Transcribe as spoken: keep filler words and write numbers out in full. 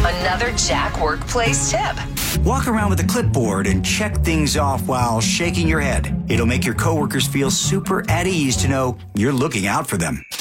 Another Jack workplace tip. Walk around with a clipboard and check things off while shaking your head. It'll make your coworkers feel super at ease to know you're looking out for them.